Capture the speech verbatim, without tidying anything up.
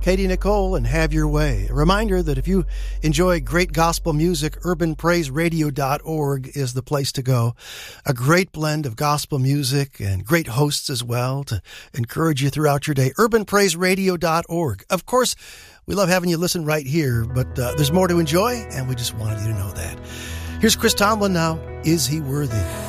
Katie Nicole and Have Your Way. A reminder that if you enjoy great gospel music, urban praise radio dot org is the place to go. A great blend of gospel music and great hosts as well to encourage you throughout your day. urban praise radio dot org. Of course, we love having you listen right here, but uh, there's more to enjoy, and we just wanted you to know that. Here's Chris Tomlin now. Is He Worthy?